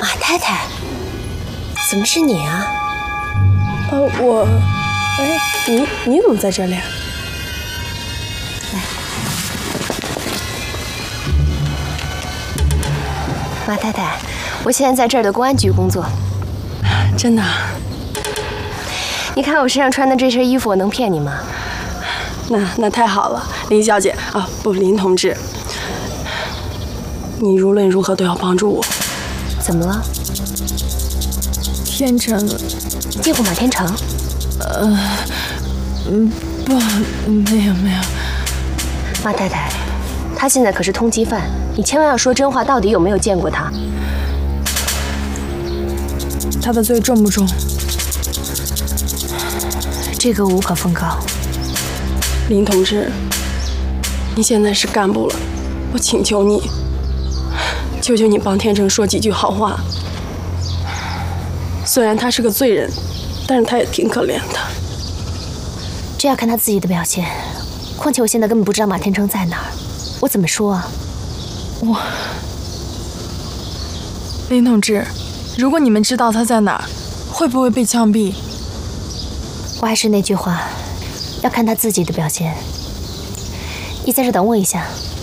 马太太，怎么是你啊？ 你怎么在这里？ 来，马太太，我现在在这儿的公安局工作。 真的？ 你看我身上穿的这身衣服，我能骗你吗？ 那太好了，林小姐啊，不，林同志，你无论如何都要帮助我。 怎么了？ 天成， 见过马天成？ 不，没有。 马太太，他现在可是通缉犯，你千万要说真话，到底有没有见过他？ 他的罪重不重？ 这个无可奉告。 林同志，你现在是干部了，我请求你，求求你帮天成说几句好话。虽然他是个罪人，但是他也挺可怜的。 这要看他自己的表现。况且我现在根本不知道马天成在哪儿，我怎么说啊？ 林同志，如果你们知道他在哪儿，会不会被枪毙？ 我还是那句话，要看他自己的表现。你在这等我一下。